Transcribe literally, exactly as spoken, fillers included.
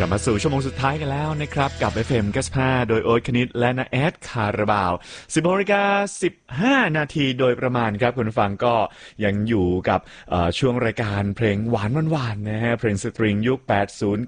ลับมาสู่ชั่วโมงสุดท้ายกันแล้วนะครับกับ เอฟ เอ็ม เก้าสิบห้าโดยโอ๊ตคณิตและนาแอดคาราบาว สิบหกนาฬิกาสิบห้านาทีโดยประมาณครับคุณฟังก็ยังอยู่กับช่วงรายการเพลงหวานหวานๆนะฮะเพลงสตริงยุคแปดสิบ